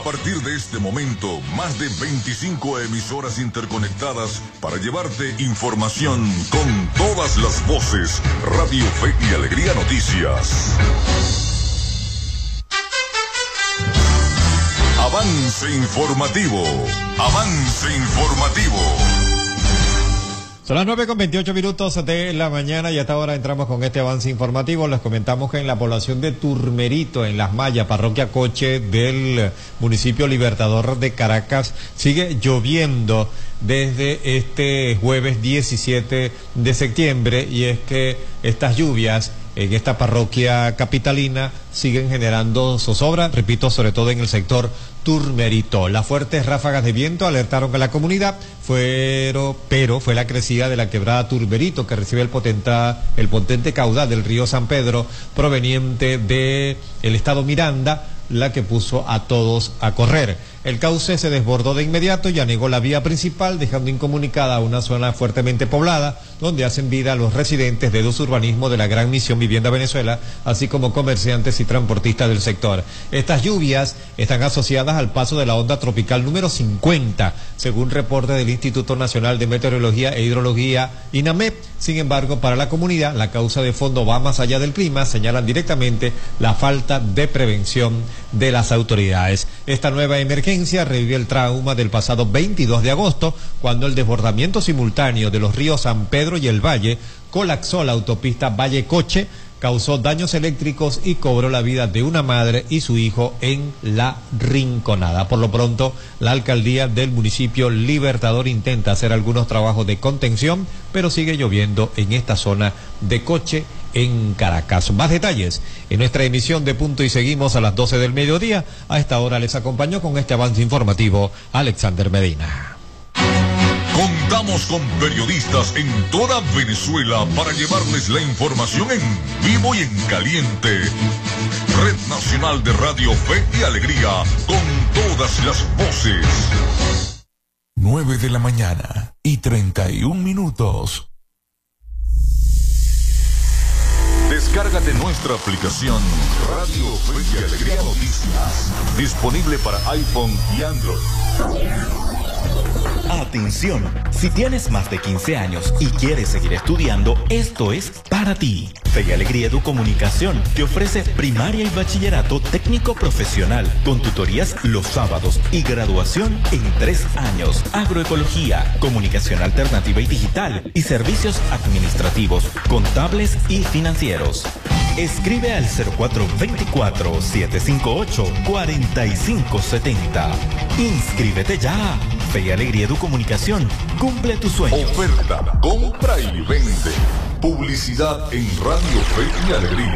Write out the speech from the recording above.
A partir de este momento, más de 25 emisoras interconectadas para llevarte información con todas las voces. Radio Fe y Alegría Noticias. Avance informativo. Avance informativo. Son las 9:28 de la mañana y hasta ahora entramos con este avance informativo. Les comentamos que en la población de Turmerito, en Las Mayas, parroquia Coche del municipio Libertador de Caracas, sigue lloviendo desde este jueves 17 de septiembre y es que estas lluvias en esta parroquia capitalina siguen generando zozobra, repito, sobre todo en el sector Turmerito. Las fuertes ráfagas de viento alertaron a la comunidad, pero fue la crecida de la quebrada Turmerito que recibe el potente caudal del río San Pedro proveniente del estado Miranda, la que puso a todos a correr. El cauce se desbordó de inmediato y anegó la vía principal, dejando incomunicada una zona fuertemente poblada, donde hacen vida los residentes de dos urbanismos de la Gran Misión Vivienda Venezuela, así como comerciantes y transportistas del sector. Estas lluvias están asociadas al paso de la onda tropical número 50, según reporte del Instituto Nacional de Meteorología e Hidrología, INAMEP. Sin embargo, para la comunidad, la causa de fondo va más allá del clima, señalan directamente la falta de prevención de las autoridades. Esta nueva emergencia revive el trauma del pasado 22 de agosto, cuando el desbordamiento simultáneo de los ríos San Pedro y el Valle colapsó la autopista Valle Coche, causó daños eléctricos y cobró la vida de una madre y su hijo en La Rinconada. Por lo pronto, la alcaldía del municipio Libertador intenta hacer algunos trabajos de contención, pero sigue lloviendo en esta zona de Coche en Caracas. Más detalles en nuestra emisión de Punto y Seguimos a las 12 del mediodía. A esta hora les acompañó con este avance informativo Alexander Medina. Contamos con periodistas en toda Venezuela para llevarles la información en vivo y en caliente. Red Nacional de Radio Fe y Alegría, con todas las voces. 9 de la mañana y 31 minutos. Descárgate nuestra aplicación Radio Fe y Alegría Noticias, disponible para iPhone y Android. Atención, si tienes más de 15 años y quieres seguir estudiando, esto es para ti. Fe y Alegría Educomunicación te ofrece primaria y bachillerato técnico profesional con tutorías los sábados y graduación en 3 años. Agroecología, comunicación alternativa y digital y servicios administrativos, contables y financieros. Escribe al 0424-758-4570. Inscríbete ya. Fe y Alegría Educomunicación. Cumple tus sueños. Oferta, compra y vende. Publicidad en Radio Fe y Alegría.